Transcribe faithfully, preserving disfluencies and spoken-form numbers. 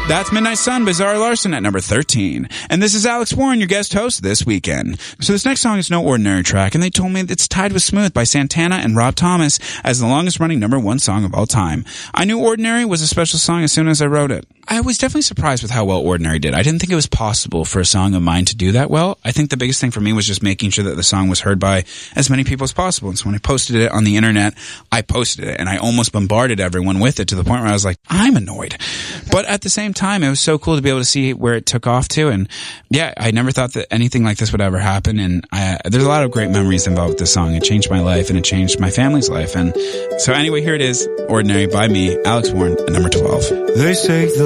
That's Midnight Sun by Zara Larsson at number thirteen. And this is Alex Warren, your guest host this weekend. So this next song is no ordinary track, and they told me it's tied with Smooth by Santana and Rob Thomas as the longest running number one song of all time. I knew Ordinary was a special song as soon as I wrote it. I was definitely surprised with how well Ordinary did. I didn't think it was possible for a song of mine to do that well. I think the biggest thing for me was just making sure that the song was heard by as many people as possible. And so when I posted it on the internet, I posted it, and I almost bombarded everyone with it to the point where I was like, I'm annoyed. But at the same time, it was so cool to be able to see where it took off to. And yeah, I never thought that anything like this would ever happen. And I, there's a lot of great memories involved with this song. It changed my life, and it changed my family's life. And so anyway, here it is, Ordinary by me, Alex Warren, at number twelve. They say the